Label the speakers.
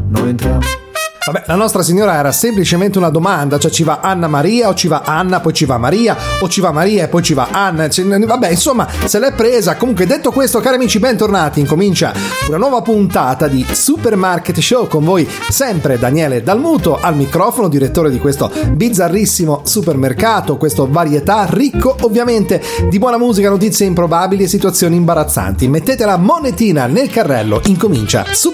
Speaker 1: noi entriamo.
Speaker 2: Vabbè, la nostra signora era semplicemente una domanda, cioè ci va Anna Maria o ci va Anna, poi ci va Maria, o ci va Maria e poi ci va Anna, vabbè, insomma, se l'è presa. Comunque, detto questo, cari amici, bentornati, incomincia una nuova puntata di Supermarket Show, con voi sempre Daniele Dalmuto al microfono, direttore di questo bizzarrissimo supermercato, questo varietà ricco ovviamente di buona musica, notizie improbabili e situazioni imbarazzanti. Mettete la monetina nel carrello, incomincia Supermarket